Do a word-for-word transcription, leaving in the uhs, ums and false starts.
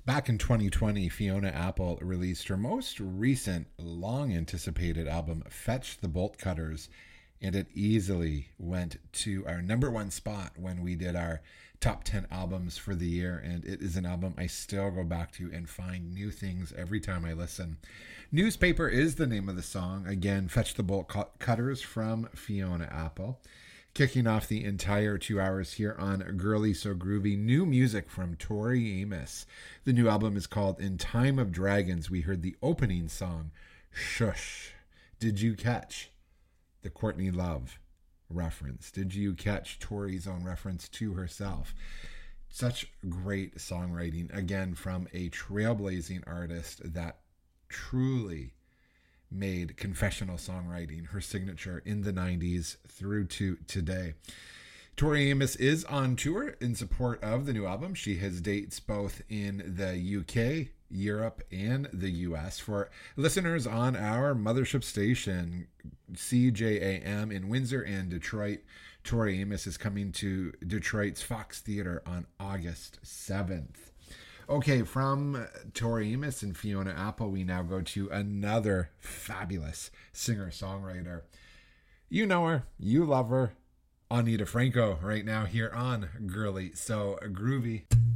Back in twenty twenty, Fiona Apple released her most recent, long anticipated album, Fetch the Bolt Cutters, and it easily went to our number one spot when we did our top ten albums for the year. And it is an album I still go back to and find new things every time I listen. Newspaper is the name of the song. Again, Fetch the Bolt Cutters from Fiona Apple. Kicking off the entire two hours here on Girly So Groovy, new music from Tori Amos. The new album is called In Time of Dragons. We heard the opening song, Shush. Did you catch the Courtney Love reference? Did you catch Tori's own reference to herself? Such great songwriting, again, from a trailblazing artist that truly made confessional songwriting her signature in the nineties through to today. Tori Amos is on tour in support of the new album. She has dates both in the U K, Europe, and the U S. For listeners on our mothership station, C J A M in Windsor and Detroit, Tori Amos is coming to Detroit's Fox Theater on August seventh. Okay, from Tori Amos and Fiona Apple, we now go to another fabulous singer-songwriter. You know her, you love her, Anita Franco, right now here on Girly So Groovy.